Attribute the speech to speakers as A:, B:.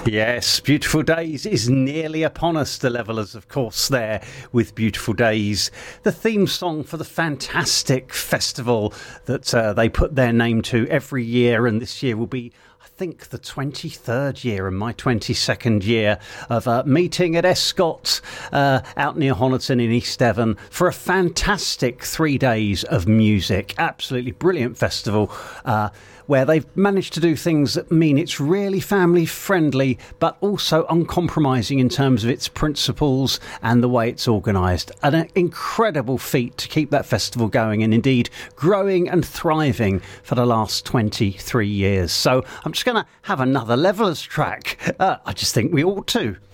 A: Yes, Beautiful Days is nearly upon us. The Levellers, of course, there with Beautiful Days, the theme song for the fantastic festival that they put their name to every year, and this year will be, I think, the 23rd year and my 22nd year of meeting at Escott out near Honiton in East Devon for a fantastic 3 days of music. Absolutely brilliant festival where they've managed to do things that mean it's really family friendly but also uncompromising in terms of its principles and the way it's organised. An incredible feat to keep that festival going and indeed growing and thriving for the last 23 years. So I'm just going to have another Levellers track. I just think we ought to.